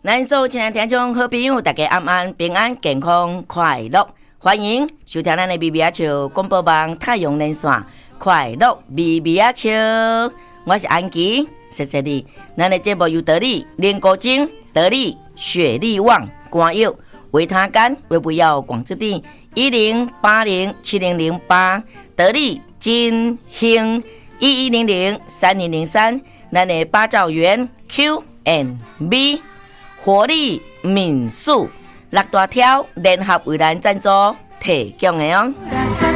咱所有亲爱听众好朋友，大家晚安，平安健康快乐，欢迎收听咱的咪咪仔笑广播网太阳连线，快乐咪咪仔笑，我是安琪，谢谢你。咱的节目由得力莲果精、得力雪力旺、肝药、维他甘、维不药广之地10807008，得力金兴11003003，咱的八兆元 Q&B。活力民宿6大条联合为咱赞助提供的哦。